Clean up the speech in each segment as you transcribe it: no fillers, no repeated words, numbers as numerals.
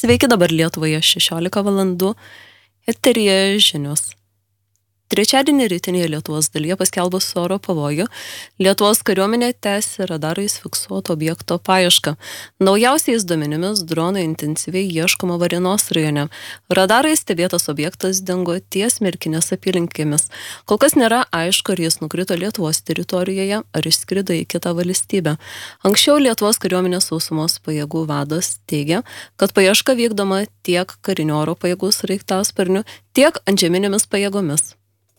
Sveiki, dabar Lietuvoje 16 valandų. Eteryje žinios. Trečiadienį rytinėje Lietuvos dalyje paskelbus oro pavojų, Lietuvos kariuomenė tęsia radarais fiksuoto objekto paiešką. Naujausiais duomenimis dronai intensyviai ieškoma Varėnos rajone. Radarais stebėtas objektas dingo ties Merkinės apylinkėmis. Kol kas nėra aišku, ar jis nukrito Lietuvos teritorijoje, ar išskrido į kitą valstybę. Anksčiau Lietuvos kariuomenės sausumos pajėgų vadas teigia, kad paieška vykdoma tiek karinio oro pajėgų sraigtasparnių, tiek antžeminėmis pajėgomis.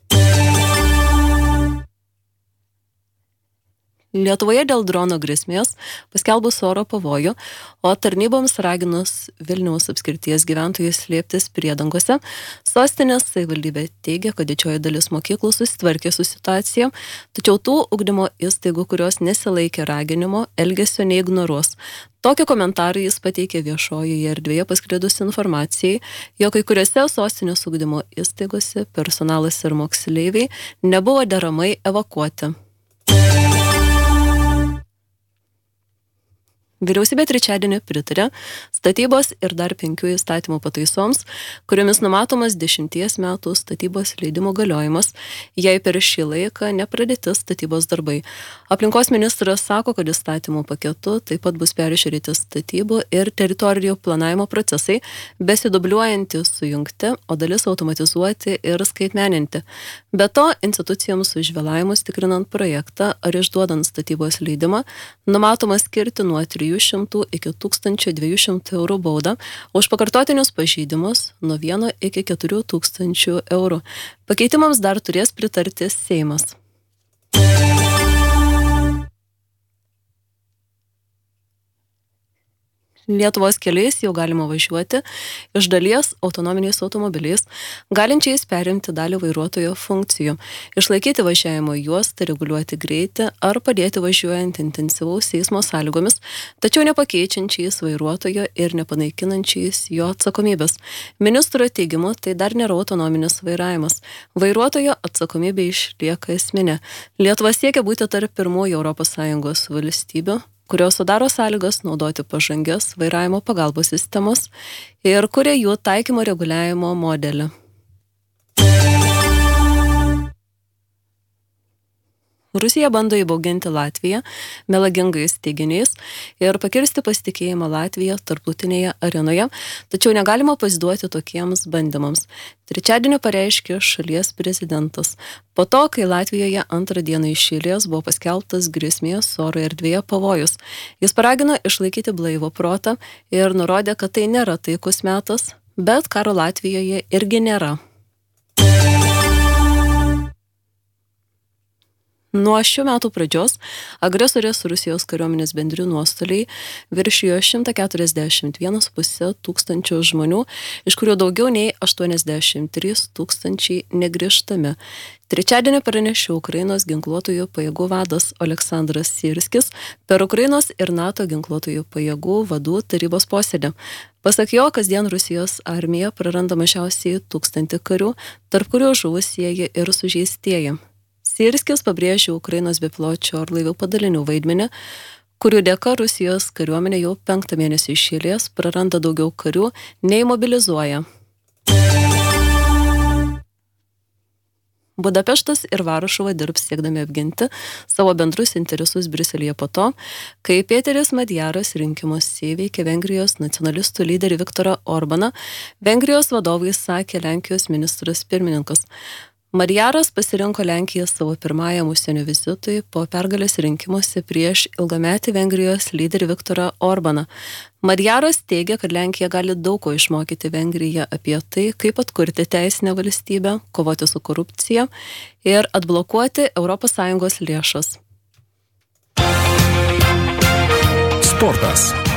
Lietuvoje dėl drono grėsmės paskelbus oro pavojų, o tarnyboms raginus Vilniaus apskrities gyventojus slėptis priedangose, sostinės savivaldybė teigia, kad didžioji dalis mokyklų susitvarkė su situacija, tačiau tų ugdymo įstaigų, kurios nesilaikė raginimo, elgesio neignoruos. Tokį komentarą jis pateikė viešojoje erdvėje pasklidus informacijai, jog kai kuriuose sostinės ugdymo įstaigose personalas ir moksleiviai nebuvo deramai evakuoti. Vyriausybė trečiadienį pritarė statybos ir dar 5 įstatymų pataisoms, kuriomis numatomas 10 metų statybos leidimo galiojimas, jei per šį laiką nepradėti statybos darbai. Aplinkos ministras sako, kad įstatymų paketu taip pat bus peržiūrėti statybų ir teritorijų planavimo procesai, besidubliuojantys sujungti, o dalis automatizuoti ir skaitmeninti. Be to, institucijoms už vėlavimus tikrinant projektą ar išduodant statybos leidimą, numatoma skirti nuo 300 iki 1200 eurų baudą, už pakartotinius pažeidimus nuo 1 iki 4000 eurų. Pakeitimams dar turės pritarti Seimas. Lietuvos keliais jau galima važiuoti iš dalies autonominiais automobiliais, galinčiais perimti dalį vairuotojo funkcijų, išlaikyti važiavimo juostą, reguliuoti greitį ar padėti važiuojant intensyvaus eismo sąlygomis, tačiau nepakeičiančiais vairuotojo ir nepanaikinančiais jo atsakomybės. Ministro teigimu, tai dar nėra autonominis vairavimas. Vairuotojo atsakomybė išlieka esminė. Lietuva siekia būti tarp pirmųjų ES valstybių, kurios sudaro sąlygas naudoti pažangias vairavimo pagalbos sistemas ir kuria jų taikymo reguliavimo modelį. Rusija bando įbauginti Latviją melagingais teiginiais ir pakirsti pasitikėjimą Latviją tarptautinėje arenoje, tačiau negalima pasiduoti tokiems bandymams. Trečiadienį pareiškė šalies prezidentas. Po to, kai Latvijoje antrą dieną iš eilės buvo paskelbtas grėsmės oro erdvėje pavojus, jis paragino išlaikyti blaivų protą ir nurodė, kad tai nėra taikus metas, bet karo Latvijoje irgi nėra. Nuo šių metų pradžios agresorės Rusijos kariuomenės bendri nuostoliai viršijo 141,5 tūkstančių žmonių, iš kurių daugiau nei 83 tūkstančiai negrįžtami. Trečiadienį pranešė Ukrainos ginkluotųjų pajėgų vadas Oleksandras Syrskis per Ukrainos ir NATO ginkluotųjų pajėgų vadų tarybos posėdį. Pasak jo, kasdien Rusijos armija praranda mažiausiai 1000 karių, tarp kurių žuvusieji ir sužeistieji. Syrskis pabrėžė Ukrainos bepiločių orlaivių padalinių vaidmenį, kurių dėka Rusijos kariuomenė jau 5 mėnesį iš eilės praranda daugiau karių, nei mobilizuoja. Budapeštas ir Varšuva dirbs siekdami apginti savo bendrus interesus Briuselyje po to, kai Pėteris Madjaras rinkimus įveikė Vengrijos nacionalistų lyderį Viktorą Orbaną, Vengrijos vadovai sakė Lenkijos ministras pirmininkas. Madjaras pasirinko Lenkiją savo pirmajam užsienio vizitui po pergalės rinkimuose prieš ilgametį Vengrijos lyderį Viktorą Orbaną. Madjaras teigia, kad Lenkija gali daug ko išmokyti Vengriją apie tai, kaip atkurti teisinę valstybę, kovoti su korupcija ir atblokuoti ES lėšas. Sportas.